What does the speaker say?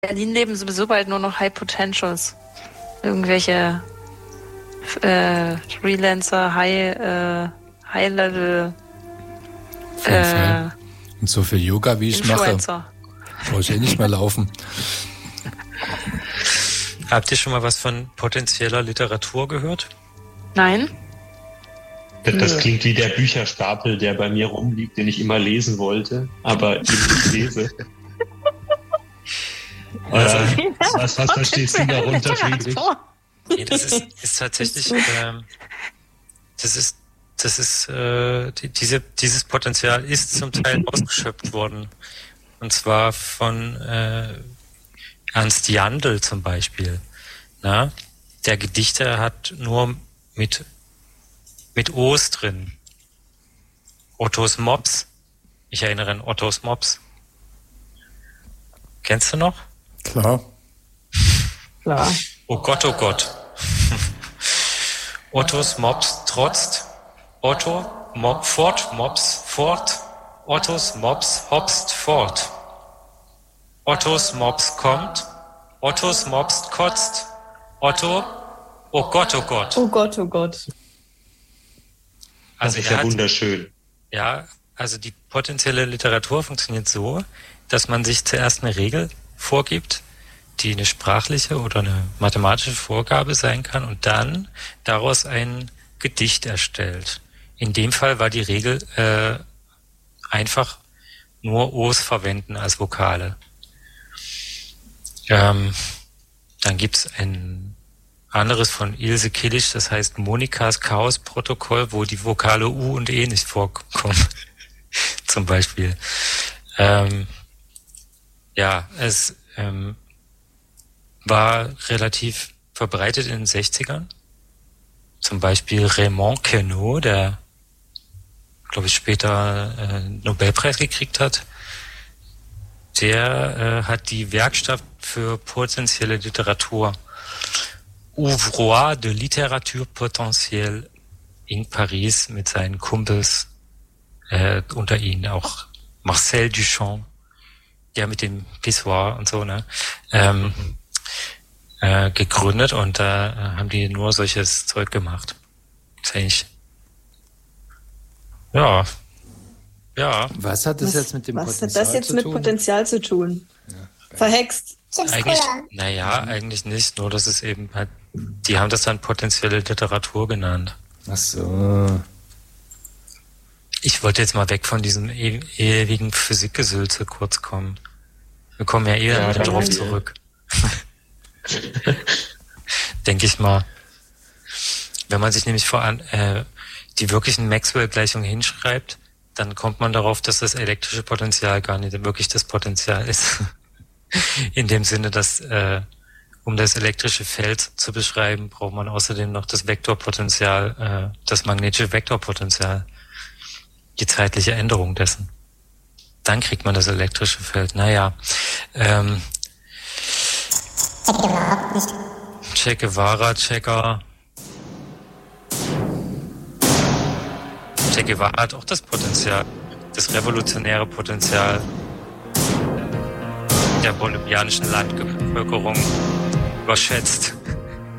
Berlin leben sowieso bald nur noch High Potentials. Irgendwelche Freelancer, High-Level und so viel Yoga, wie ich Influencer. mache, brauche ich nicht mehr laufen. Habt ihr schon mal was von potenzieller Literatur gehört? Nein? Das klingt wie der Bücherstapel, der bei mir rumliegt, den ich immer lesen wollte, aber ihn nicht lese. Was verstehst du darunter, Friedrich? Nee, das ist tatsächlich, dieses Potenzial ist zum Teil ausgeschöpft worden. Und zwar von Ernst Jandl zum Beispiel. Na? Der Gedichter hat nur mit O's drin. Ottos Mops. Ich erinnere an Ottos Mops. Kennst du noch? Klar. Oh Gott, oh Gott. Ottos Mops trotzt. Otto fort, Mops fort. Ottos Mops hopst fort. Ottos Mops kommt. Ottos Mops kotzt. Otto, oh Gott, oh Gott. Oh Gott, oh Gott. Das ist ja wunderschön. Ja, also die potenzielle Literatur funktioniert so, dass man sich zuerst eine Regel vorgibt, die eine sprachliche oder eine mathematische Vorgabe sein kann und dann daraus ein Gedicht erstellt. In dem Fall war die Regel einfach nur O's verwenden als Vokale. Dann gibt's ein anderes von Ilse Killisch, das heißt Monikas Chaos-Protokoll, wo die Vokale U und E nicht vorkommen. Zum Beispiel. Es war relativ verbreitet in den 60ern. Zum Beispiel Raymond Queneau, der, glaube ich, später Nobelpreis gekriegt hat. Der hat die Werkstatt für potenzielle Literatur Ouvroir de Littérature potentielle in Paris mit seinen Kumpels, unter ihnen auch Marcel Duchamp, der mit dem Pissoir und so, ne, gegründet und da haben die nur solches Zeug gemacht. Das ist eigentlich, ja. Was hat das jetzt mit dem Potenzial zu tun? Was hat das jetzt mit Potenzial zu tun? Ja. Verhext. Eigentlich nicht, nur dass es eben halt, die haben das dann potenzielle Literatur genannt. Ach so. Ich wollte jetzt mal weg von diesem ewigen Physikgesülze kurz kommen. Wir kommen ja wieder drauf zurück. Denke ich mal. Wenn man sich nämlich die wirklichen Maxwell-Gleichungen hinschreibt, dann kommt man darauf, dass das elektrische Potenzial gar nicht wirklich das Potenzial ist. In dem Sinne, dass um das elektrische Feld zu beschreiben, braucht man außerdem noch das Vektorpotenzial, das magnetische Vektorpotenzial, die zeitliche Änderung dessen. Dann kriegt man das elektrische Feld. Naja, Che Guevara, Che Guevara hat auch das Potenzial, das revolutionäre Potenzial der bolivianischen Landbevölkerung überschätzt.